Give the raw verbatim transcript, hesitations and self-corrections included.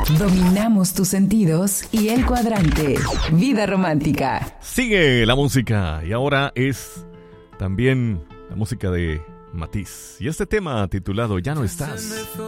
Dominamos tus sentidos y el cuadrante. Vida romántica. Sigue la música y ahora es también la música de Matiz. Y este tema titulado Ya no estás.